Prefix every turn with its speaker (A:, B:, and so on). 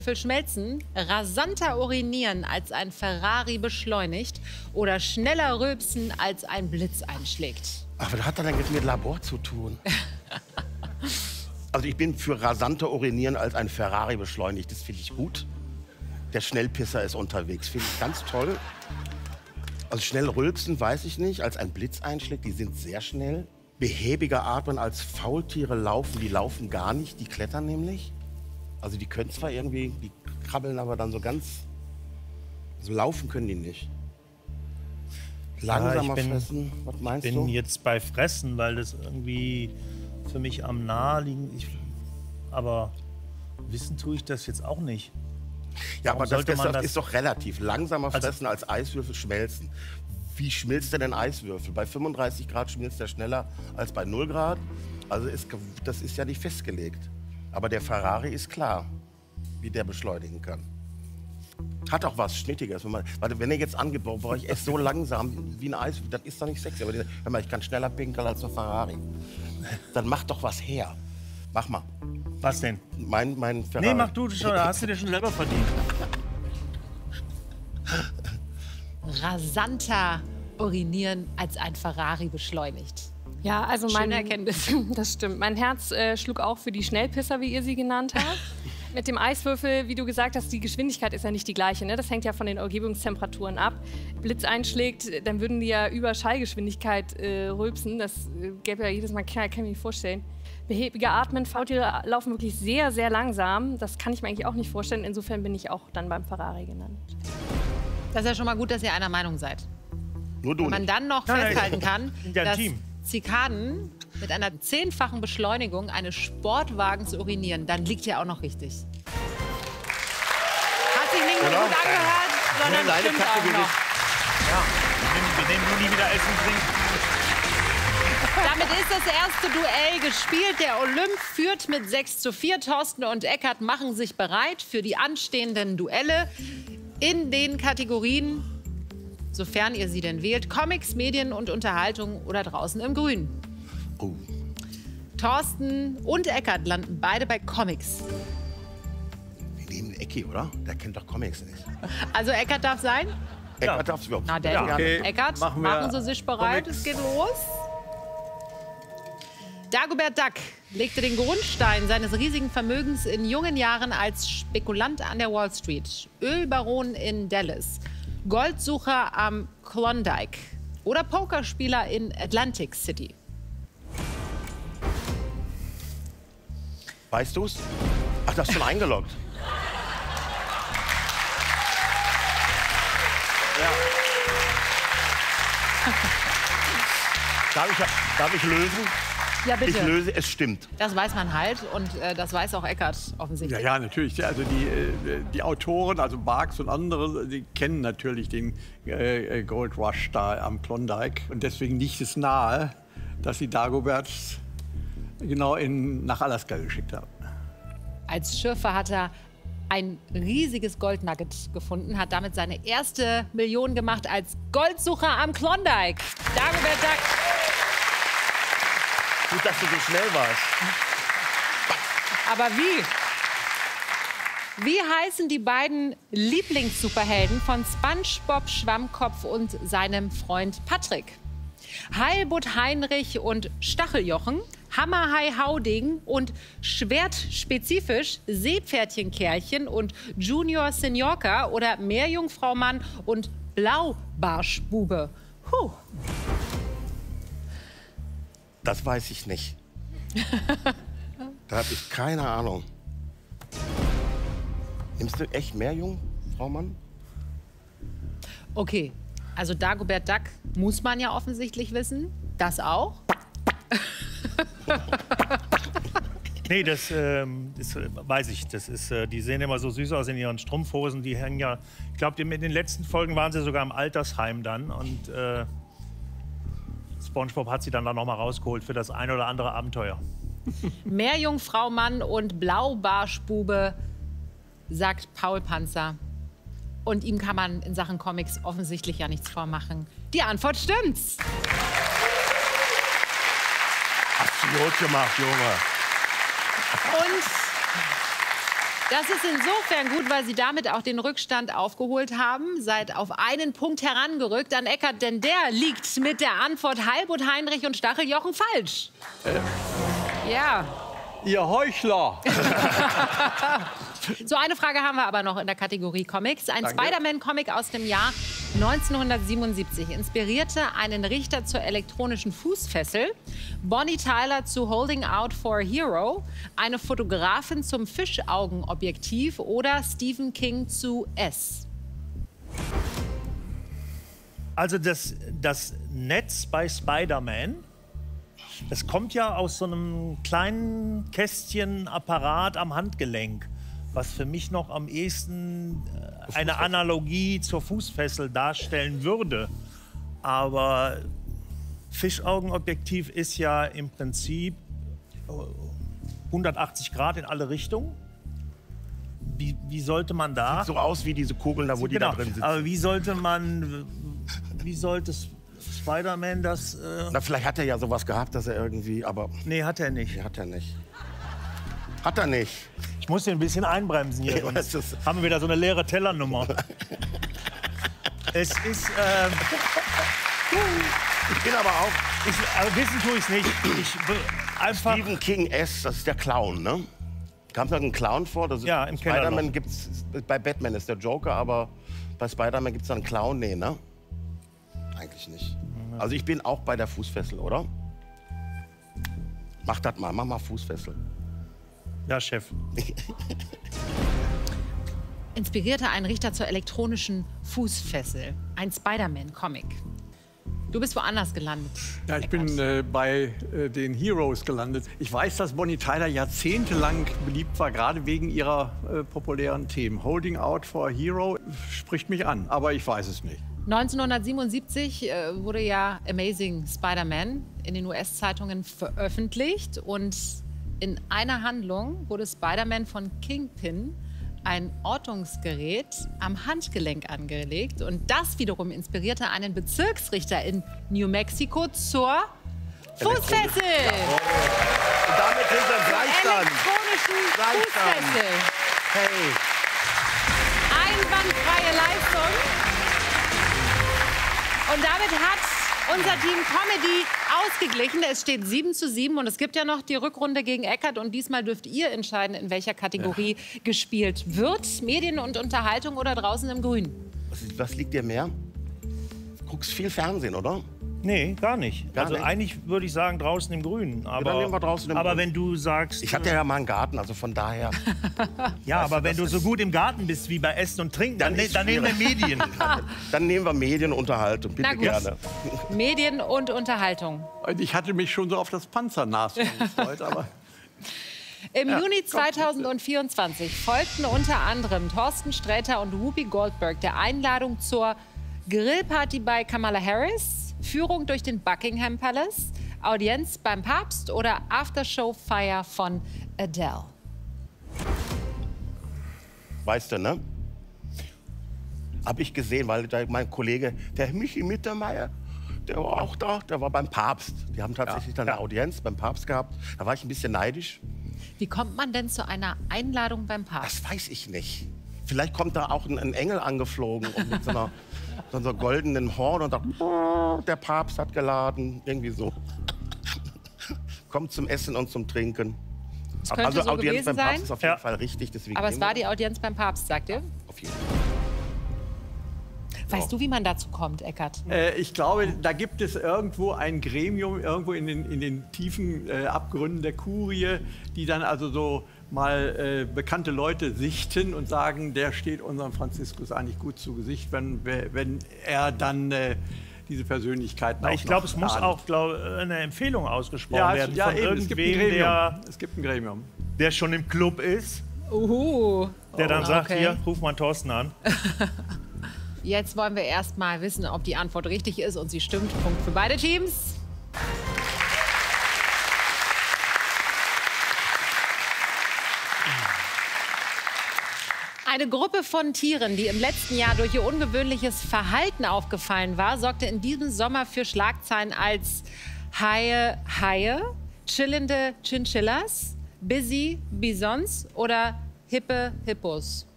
A: Schmelzen, rasanter urinieren als ein Ferrari beschleunigt oder schneller rülpsen als ein Blitz einschlägt?
B: Ach, was hat das denn jetzt mit Labor zu tun? Also ich bin für rasanter urinieren als ein Ferrari beschleunigt. Das finde ich gut. Der Schnellpisser ist unterwegs. Finde ich ganz toll. Also schnell rülpsen, weiß ich nicht. Als ein Blitz einschlägt, die sind sehr schnell. Behäbiger atmen als Faultiere laufen. Die laufen gar nicht, die klettern nämlich. Also die können zwar irgendwie, die krabbeln aber dann so ganz, so laufen können die nicht. Langsamer fressen, was meinst du?
C: Ich bin jetzt bei Fressen, weil das irgendwie für mich am naheliegen. Aber wissen tue ich das jetzt auch nicht.
B: Ja, aber das ist doch relativ. Langsamer fressen als Eiswürfel schmelzen. Wie schmilzt denn ein Eiswürfel? Bei 35 Grad schmilzt er schneller als bei 0 Grad. Also das ist ja nicht festgelegt. Aber der Ferrari ist klar, wie der beschleunigen kann. Hat auch was Schnittiges. Wenn er jetzt angebaut war, ich esse so langsam wie ein Eis, das ist doch nicht sexy. Aber hör mal, ich kann schneller pinkeln als ein Ferrari. Dann mach doch was her. Mach mal.
C: Was denn?
B: Mein Ferrari.
C: Nee, mach du schon, da hast du dir schon selber verdient.
A: Rasanter urinieren als ein Ferrari beschleunigt.
D: Ja, also
A: Schöne Erkenntnis.
D: Das stimmt. Mein Herz schlug auch für die Schnellpisser, wie ihr sie genannt habt. Mit dem Eiswürfel, wie du gesagt hast, die Geschwindigkeit ist ja nicht die gleiche. Ne? Das hängt ja von den Umgebungstemperaturen ab. Blitz einschlägt, dann würden die ja über Schallgeschwindigkeit rülpsen. Das gäbe ja jedes Mal, kann ich mir nicht vorstellen. Behäbiger Atmen, Faultiere laufen wirklich sehr, sehr langsam. Das kann ich mir eigentlich auch nicht vorstellen. Insofern bin ich auch dann beim Ferrari genannt.
A: Das ist ja schon mal gut, dass ihr einer Meinung seid.
B: Nur du.
A: Wenn man dann noch festhalten kann, dass
C: Team.
A: Zikaden mit einer 10-fachen Beschleunigung eines Sportwagens urinieren, dann liegt ja auch noch richtig. Hat sich nicht nur gut angehört, sondern stimmt auch noch.
C: Ja, wir nehmen nur nie wieder Essen trinken.
A: Damit ist das erste Duell gespielt. Der Olymp führt mit 6:4. Thorsten und Eckart machen sich bereit für die anstehenden Duelle in den Kategorien, sofern ihr sie denn wählt, Comics, Medien und Unterhaltung oder draußen im Grün.
B: Oh.
A: Thorsten und Eckart landen beide bei Comics.
B: Wir nehmen Ecki, oder? Der kennt doch Comics nicht.
A: Also Eckart darf sein?
B: Eckart darf es überhaupt.
A: Na, der Eckart, machen Sie sich bereit, es geht los. Dagobert Duck legte den Grundstein seines riesigen Vermögens in jungen Jahren als Spekulant an der Wall Street, Ölbaron in Dallas, Goldsucher am Klondike oder Pokerspieler in Atlantic City.
B: Weißt du's? Ach, das ist schon eingeloggt. Ja. Darf ich lösen?
A: Ja, bitte.
B: Ich löse, es stimmt.
A: Das weiß man halt und das weiß auch Eckart offensichtlich.
E: Ja, natürlich. Also die Autoren, also Barks und andere, die kennen natürlich den Gold Rush da am Klondike. Und deswegen liegt es nahe, dass sie Dagobert genau nach Alaska geschickt haben.
A: Als Schürfer hat er ein riesiges Goldnugget gefunden, hat damit seine erste Million gemacht als Goldsucher am Klondike. Dagobert Duck.
B: Gut, dass du so schnell warst.
A: Aber wie? Wie heißen die beiden Lieblingssuperhelden von SpongeBob Schwammkopf und seinem Freund Patrick? Heilbutt Heinrich und Stacheljochen, Hammerhai Hauding und schwertspezifisch Seepferdchen Kerlchen und Junior Seniorka oder Meerjungfrau Mann und Blaubarschbube. Puh.
B: Das weiß ich nicht. Da habe ich keine Ahnung. Nimmst du echt Meerjungfrau Mann?
A: Okay, also Dagobert Duck muss man ja offensichtlich wissen. Das auch?
C: Nee, das weiß ich. Das ist, die sehen immer so süß aus in ihren Strumpfhosen. Die hängen ja, ich glaube, in den letzten Folgen waren sie sogar im Altersheim dann. Und SpongeBob hat sie dann noch mal rausgeholt für das ein oder andere Abenteuer.
A: Meerjungfrau Mann und Blaubarschbube, sagt Paul Panzer. Und ihm kann man in Sachen Comics offensichtlich ja nichts vormachen. Die Antwort stimmt's.
B: Hast du gut gemacht, Junge.
A: Das ist insofern gut, weil Sie damit auch den Rückstand aufgeholt haben. Seid auf einen Punkt herangerückt an Eckart, denn der liegt mit der Antwort Heilbutt, Heinrich und Stacheljochen falsch. Ja.
E: Ihr Heuchler!
A: So, eine Frage haben wir aber noch in der Kategorie Comics. Ein Spider-Man-Comic aus dem Jahr 1977 inspirierte einen Richter zur elektronischen Fußfessel, Bonnie Tyler zu Holding Out for a Hero, eine Fotografin zum Fischaugenobjektiv oder Stephen King zu S.
C: Also das Netz bei Spider-Man, das kommt ja aus so einem kleinen Kästchenapparat am Handgelenk, was für mich noch am ehesten eine Analogie zur Fußfessel darstellen würde. Aber Fischaugenobjektiv ist ja im Prinzip 180 Grad in alle Richtungen. Wie sollte man da...
B: Sieht so aus wie diese Kugeln da, wo die da drin sitzen.
C: Aber wie sollte Spider-Man das...
B: Na, vielleicht hat er ja sowas gehabt, dass er irgendwie, aber...
C: Nee, hat er nicht.
B: Nee, hat er nicht. Hat er nicht.
C: Ich muss den ein bisschen einbremsen hier, sonst haben wir wieder so eine leere Tellernummer. Es ist...
B: Ich bin aber auch...
C: aber wissen tue ich es nicht. Einfach
B: Stephen King S., das ist der Clown, ne? Kam da ein Clown vor? Das
C: ja, im Keller.
B: Spider-Man gibt's... Bei Batman ist der Joker, aber bei Spider-Man gibt es da einen Clown? Nee, ne? Eigentlich nicht. Also ich bin auch bei der Fußfessel, oder? Mach das mal, mach mal Fußfessel.
C: Ja, Chef.
A: Inspirierte einen Richter zur elektronischen Fußfessel. Ein Spider-Man-Comic. Du bist woanders gelandet.
E: Ja, ich bin bei den Heroes gelandet. Ich weiß, dass Bonnie Tyler jahrzehntelang beliebt war, gerade wegen ihrer populären Themen. Holding Out for a Hero spricht mich an, aber ich weiß es nicht.
A: 1977 wurde ja Amazing Spider-Man in den US-Zeitungen veröffentlicht. Und in einer Handlung wurde Spider-Man von Kingpin ein Ortungsgerät am Handgelenk angelegt. Und das wiederum inspirierte einen Bezirksrichter in New Mexico zur Fußfessel.
B: Und damit sind wir Gleichstand.
A: Elektronischen Fußfessel.
B: Hey.
A: Einwandfreie Leistung. Und damit hat unser Team Comedy ausgeglichen. Es steht 7:7 und es gibt ja noch die Rückrunde gegen Eckart. Und diesmal dürft ihr entscheiden, in welcher Kategorie gespielt wird. Medien und Unterhaltung oder draußen im Grün?
B: Was liegt dir mehr? Du guckst viel Fernsehen, oder?
C: Nee, gar nicht.
B: Gar
C: also
B: nicht?
C: eigentlich würde ich sagen draußen im Grünen. Aber,
B: dann nehmen wir draußen im Grün.
C: wenn du sagst...
B: Ich hatte ja mal einen Garten, also von daher...
C: Ja, aber wenn du so gut im Garten bist wie bei Essen und Trinken, dann nehmen wir Medien.
B: Dann nehmen wir Medien und Unterhaltung, bitte gerne.
A: Medien und Unterhaltung.
E: Ich hatte mich schon so auf das Panzernashorn gefreut, aber...
A: Im Juni 2024 folgten unter anderem Thorsten Sträter und Whoopi Goldberg der Einladung zur Grillparty bei Kamala Harris, Führung durch den Buckingham Palace, Audienz beim Papst oder Aftershow-Feier von Adele.
B: Weißt du, ne? Hab ich gesehen, weil mein Kollege, der Michi Mittermeier, der war auch da, der war beim Papst. Die haben tatsächlich dann eine Audienz beim Papst gehabt. Da war ich ein bisschen neidisch.
A: Wie kommt man denn zu einer Einladung beim Papst?
B: Das weiß ich nicht. Vielleicht kommt da auch ein Engel angeflogen und mit so einer goldenen Horn und sagt, der Papst hat geladen, irgendwie so. Kommt zum Essen und zum Trinken.
A: Also
B: so Audienz beim
A: sein?
B: Papst ist auf jeden Fall richtig. Deswegen
A: aber es war die Audienz beim Papst, sagt ihr?
B: Auf jeden Fall.
A: Weißt du, wie man dazu kommt, Eckart?
E: Ich glaube, da gibt es irgendwo ein Gremium, irgendwo in den tiefen Abgründen der Kurie, die dann also so mal bekannte Leute sichten und sagen, der steht unserem Franziskus eigentlich gut zu Gesicht, wenn er dann diese Persönlichkeiten
C: Ich glaube, es muss auch eine Empfehlung ausgesprochen werden
E: ja,
C: von
E: eben,
C: irgendwem,
E: es gibt ein Gremium.
C: der schon im Club ist, der dann sagt, hier, ruf mal Thorsten an.
A: Jetzt wollen wir erst mal wissen, ob die Antwort richtig ist und sie stimmt. Punkt für beide Teams. Eine Gruppe von Tieren, die im letzten Jahr durch ihr ungewöhnliches Verhalten aufgefallen war, sorgte in diesem Sommer für Schlagzeilen als Haie, chillende Chinchillas, busy Bisons oder hippe Hippos.